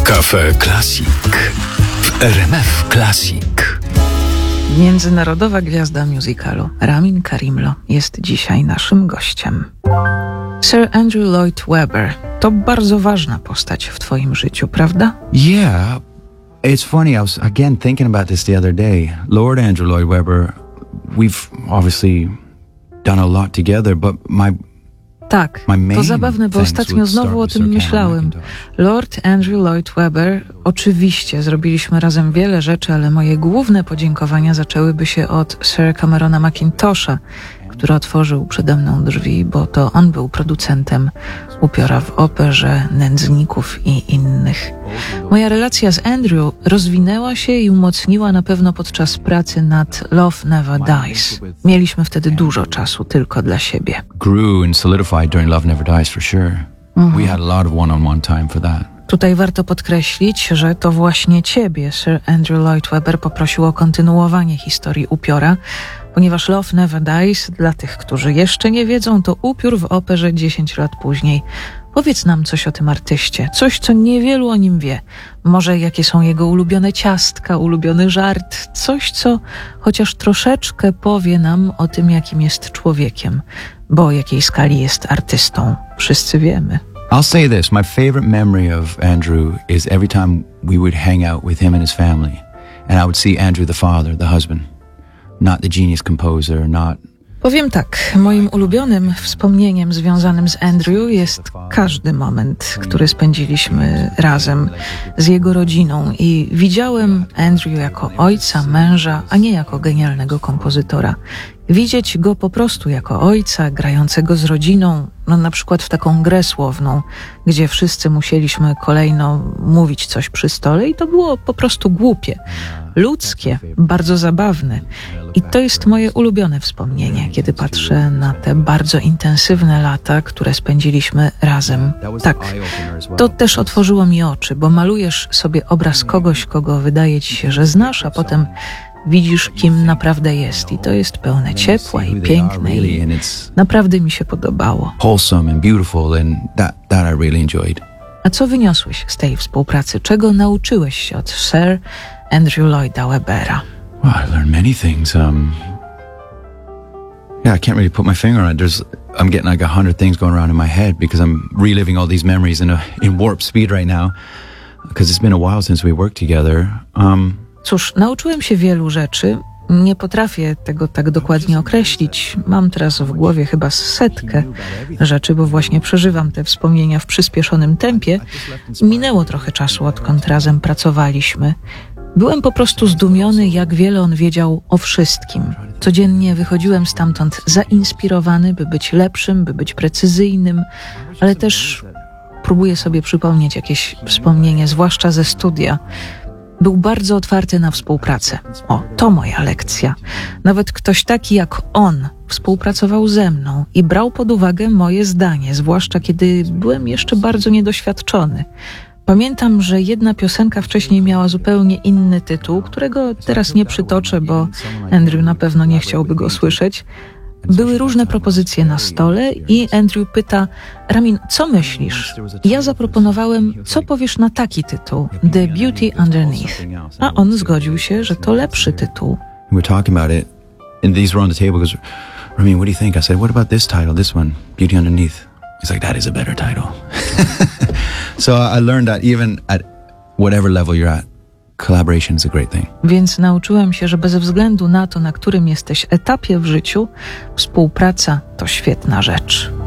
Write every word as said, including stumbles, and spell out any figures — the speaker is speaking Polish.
Cafe Classic w R M F Classic. Międzynarodowa gwiazda musicalu Ramin Karimlo jest dzisiaj naszym gościem. Sir Andrew Lloyd Webber to bardzo ważna postać w twoim życiu, prawda? Yeah, it's funny. I was again thinking about this the other day. Lord Andrew Lloyd Webber, we've obviously done a lot together, but my Tak, to zabawne, bo ostatnio znowu o tym myślałem. Lord Andrew Lloyd Webber, oczywiście zrobiliśmy razem wiele rzeczy, ale moje główne podziękowania zaczęłyby się od Sir Camerona Mackintosha, który otworzył przede mną drzwi, bo to on był producentem upiora w operze, Nędzników i innych. Moja relacja z Andrew rozwinęła się i umocniła na pewno podczas pracy nad Love Never Dies. Mieliśmy wtedy dużo czasu tylko dla siebie. Grew and solidified during Love Never Dies for sure. We had a lot of one-on-one time for that. Tutaj warto podkreślić, że to właśnie ciebie Sir Andrew Lloyd Webber poprosił o kontynuowanie historii upiora, ponieważ Love Never Dies, dla tych, którzy jeszcze nie wiedzą, to upiór w operze dziesięć lat później. Powiedz nam coś o tym artyście, coś, co niewielu o nim wie. Może jakie są jego ulubione ciastka, ulubiony żart, coś, co chociaż troszeczkę powie nam o tym, jakim jest człowiekiem, bo o jakiej skali jest artystą. Wszyscy wiemy. I'll say this, my favorite memory of Andrew is every time we would hang out with him and his family, and I would see Andrew the father, the husband, not the genius composer, not... Powiem tak, moim ulubionym wspomnieniem związanym z Andrew jest każdy moment, który spędziliśmy razem z jego rodziną i widziałem Andrew jako ojca, męża, a nie jako genialnego kompozytora. Widzieć go po prostu jako ojca, grającego z rodziną, no na przykład w taką grę słowną, gdzie wszyscy musieliśmy kolejno mówić coś przy stole i to było po prostu głupie, ludzkie, bardzo zabawne. I to jest moje ulubione wspomnienie, kiedy patrzę na te bardzo intensywne lata, które spędziliśmy razem. Tak, to też otworzyło mi oczy, bo malujesz sobie obraz kogoś, kogo wydaje ci się, że znasz, a potem widzisz, kim naprawdę jest. I to jest pełne ciepła i piękne i naprawdę mi się podobało. Wholesome and beautiful, and that, that I really enjoyed. A co wyniosłeś z tej współpracy? Czego nauczyłeś się od Sir Andrew Lloyda Webbera? Well, I learned many things. Um, yeah, I can't really put my finger on it. There's, I'm getting like a hundred things going around in my head because I'm reliving all these memories in a, in warp speed right now because it's been a while since we worked together. Um, Cóż, nauczyłem się wielu rzeczy. Nie potrafię tego tak dokładnie określić. Mam teraz w głowie chyba setkę rzeczy, bo właśnie przeżywam te wspomnienia w przyspieszonym tempie. Minęło trochę czasu, odkąd razem pracowaliśmy. Byłem po prostu zdumiony, jak wiele on wiedział o wszystkim. Codziennie wychodziłem stamtąd zainspirowany, by być lepszym, by być precyzyjnym, ale też próbuję sobie przypomnieć jakieś wspomnienie, zwłaszcza ze studia. Był bardzo otwarty na współpracę. O, to moja lekcja. Nawet ktoś taki jak on współpracował ze mną i brał pod uwagę moje zdanie, zwłaszcza kiedy byłem jeszcze bardzo niedoświadczony. Pamiętam, że jedna piosenka wcześniej miała zupełnie inny tytuł, którego teraz nie przytoczę, bo Andrew na pewno nie chciałby go słyszeć. Były różne propozycje na stole i Andrew pyta: Ramin, co myślisz? Ja zaproponowałem, co powiesz na taki tytuł, The Beauty Underneath. A on zgodził się, że to lepszy tytuł. we were talking about it, and these were on the table. Goes, Ramin, what do you think? I said, what about this title, this one, Beauty Underneath? He's like, that is a better title. So I learned that even at whatever level you're at, collaboration is a great thing. Więc nauczyłem się, że bez względu na to, na którym jesteś etapie w życiu, współpraca to świetna rzecz.